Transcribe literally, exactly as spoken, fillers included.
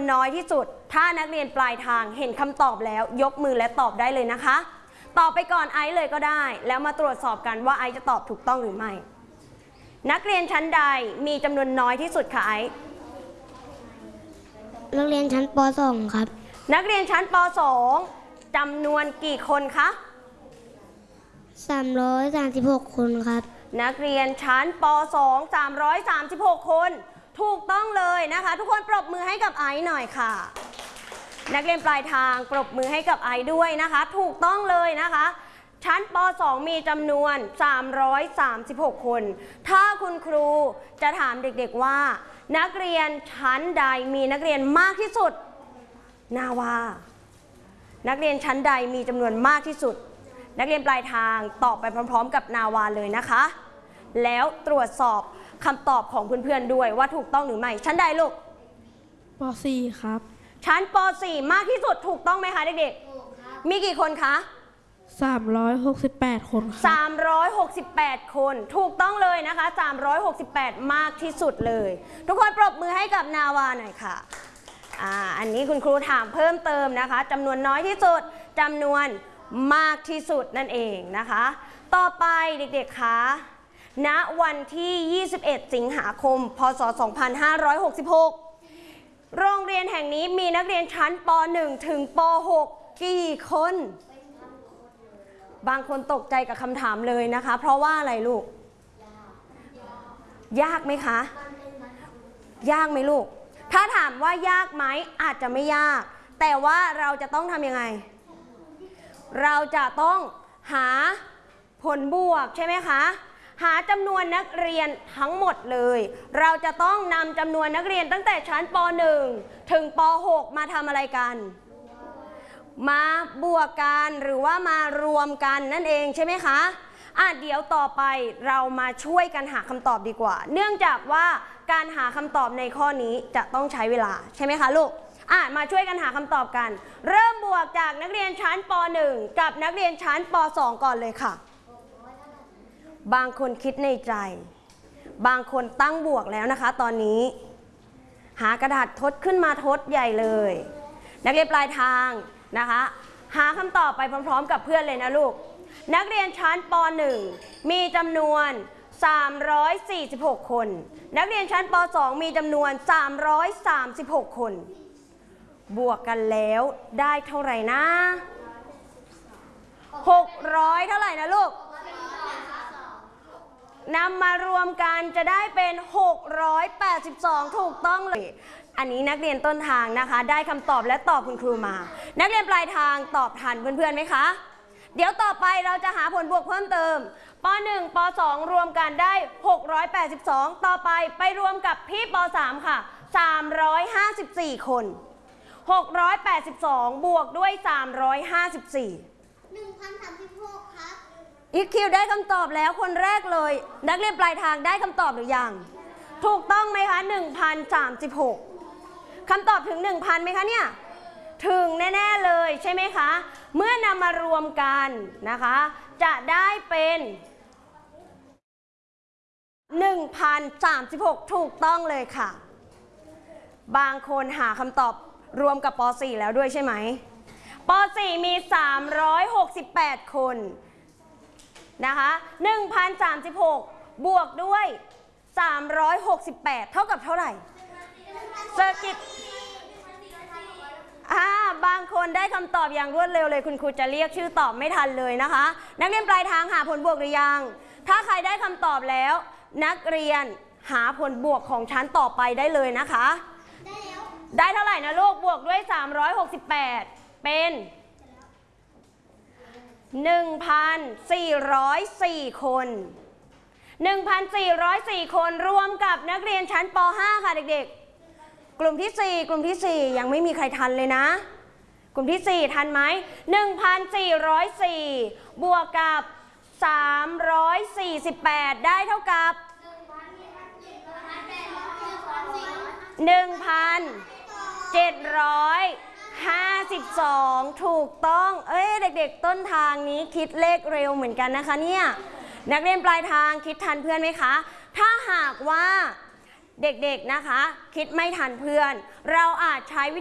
น้อยที่สุดถ้านักเรียนปลายทางเห็นคำตอบแล้วยกมือและตอบได้เลยนะคะตอบไปก่อนไอซ์เลยก็ได้แล้วมาตรวจสอบกันว่าไอซ์จะตอบถูกต้องหรือไม่นักเรียนชั้นใดมีจำนวนน้อยที่สุดคะไอซ์นักเรียนชั้นป สอง ครับนักเรียนชั้นป สอง จำนวนกี่คนคะสามร้อยสามสิบหกคนครับนักเรียนชั้นป สอง สามร้อยสามสิบหกคนถูกต้องเลยนะคะทุกคนปรบมือให้กับไอซ์หน่อยค่ะนักเรียนปลายทางปรบมือให้กับไอซ์ด้วยนะคะถูกต้องเลยนะคะชั้นป สอง มีจำนวนสามร้อยสามสิบหกคนถ้าคุณครูจะถามเด็กๆว่านักเรียนชั้นใดมีนักเรียนมากที่สุดนาวานักเรียนชั้นใดมีจำนวนมากที่สุดนักเรียนปลายทางตอบไปพร้อมๆกับนาวาเลยนะคะแล้วตรวจสอบคำตอบของเพื่อนๆด้วยว่าถูกต้องหรือไม่ชั้นใดลูกป สี่ ครับชั้นป สี่ มากที่สุดถูกต้องไหมคะเด็กๆมีกี่คนคะสามร้อยหกสิบแปดคนครับสามร้อยหกสิบแปดคนถูกต้องเลยนะคะสามร้อยหกสิบแปดมากที่สุดเลยทุกคนปรบมือให้กับนาวาหน่อยค่ะอ่าอันนี้คุณครูถามเพิ่มเติมนะคะจำนวนน้อยที่สุดจำนวนมากที่สุดนั่นเองนะคะต่อไปเด็กๆคะณวันที่ยี่สิบเอ็ดสิงหาคมพ.ศ. สองพันห้าร้อยหกสิบหกโรงเรียนแห่งนี้มีนักเรียนชั้นป หนึ่ง ถึงป หก กี่คนบางคนตกใจกับคำถามเลยนะคะเพราะว่าอะไรลูกยากไหมคะยากไหมลูกถ้าถามว่ายากไหมอาจจะไม่ยากแต่ว่าเราจะต้องทำยังไงเราจะต้องหาผลบวกใช่ไหมคะหาจำนวนนักเรียนทั้งหมดเลยเราจะต้องนำจำนวนนักเรียนตั้งแต่ชั้นป หนึ่ง ถึงป หก มาทำอะไรกันมาบวกกันหรือว่ามารวมกันนั่นเองใช่ไหมคะอ่ะเดี๋ยวต่อไปเรามาช่วยกันหาคำตอบดีกว่าเนื่องจากว่าการหาคำตอบในข้อนี้จะต้องใช้เวลาใช่ไหมคะลูกอ่ะมาช่วยกันหาคำตอบกันเริ่มบวกจากนักเรียนชั้นป หนึ่ง กับนักเรียนชั้นป สอง ก่อนเลยค่ะบางคนคิดในใจบางคนตั้งบวกแล้วนะคะตอนนี้หากระดาษทดขึ้นมาทดใหญ่เลยนักเรียนปลายทางนะคะหาคำตอบไปพร้อมๆกับเพื่อนเลยนะลูกนักเรียนชั้นป หนึ่ง มีจำนวนสามร้อยสี่สิบหกคนนักเรียนชั้นป สอง มีจำนวนสามร้อยสามสิบหกคนบวกกันแล้วได้เท่าไหร่นะหกร้อยเท่าไหร่นะลูกนำมารวมกันจะได้เป็นหกร้อยแปดสิบสองถูกต้องเลยอันนี้นักเรียนต้นทางนะคะได้คำตอบและตอบคุณครูมานักเรียนปลายทางตอบทันเพื่อนๆไหมคะเดี๋ยวต่อไปเราจะหาผลบวกเพิ่มเติมป หนึ่ง ป สอง รวมกันได้หกร้อยแปดสิบสองต่อไปไปรวมกับพี่ป สาม ค่ะสามร้อยห้าสิบสี่คนหกร้อยแปดสิบสองบวกด้วยสามร้อยห้าสิบสี่หนึ่งพันสามสิบหกครับอีคิวได้คำตอบแล้วคนแรกเลยนักเรียนปลายทางได้คำตอบหรือยังถูกต้องไหมคะหนึ่งพันสามสิบหกคำตอบถึง หนึ่งพัน ไหมคะเนี่ยถึงแน่ๆเลยใช่ไหมคะเมื่อนำมารวมกันนะคะจะได้เป็น หนึ่งพันสามสิบหก ถูกต้องเลยค่ะบางคนหาคำตอบรวมกับป สี่ แล้วด้วยใช่ไหมป สี่ มีสามร้อยหกสิบแปดคนนะคะ หนึ่งพันสามสิบหก บวกด้วยสามร้อยหกสิบแปดเท่ากับเท่าไหร่เซอร์กิตอ่าบางคนได้คำตอบอย่างรวดเร็วเลยคุณครูจะเรียกชื่อตอบไม่ทันเลยนะคะนักเรียนปลายทางหาผลบวกหรือยังถ้าใครได้คำตอบแล้วนักเรียนหาผลบวกของชั้นต่อไปได้เลยนะคะได้แล้วได้เท่าไหร่นะลูกบวกด้วยสามร้อยหกสิบแปดเป็น หนึ่งพันสี่ร้อยสี่ คน หนึ่งพันสี่ร้อยสี่ คนรวมกับนักเรียนชั้นป ห้า ค่ะเด็กๆกลุ่มที่สี่กลุ่มที่สี่ยังไม่มีใครทันเลยนะกลุ่มที่สี่ทันไหม หนึ่งพันสี่ร้อยสี่ บวกกับสามร้อยสี่สิบแปดได้เท่ากับ หนึ่งพันเจ็ดร้อยห้าสิบสอง ถูกต้องเอ้ยเด็กๆต้นทางนี้คิดเลขเร็วเหมือนกันนะคะเนี่ยนักเรียนปลายทางคิดทันเพื่อนไหมคะถ้าหากว่าเด็กๆนะคะคิดไม่ทันเพื่อนเราอาจใช้